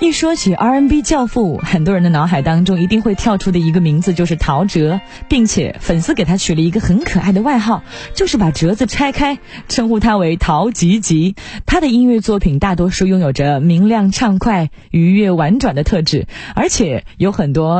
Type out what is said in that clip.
一说起 R&B 教父，很多人的脑海当中一定会跳出的一个名字就是陶喆，并且粉丝给他取了一个很可爱的外号，就是把折子拆开，称呼他为陶吉吉。他的音乐作品大多数拥有着明亮畅快、愉悦婉转的特质，而且有很多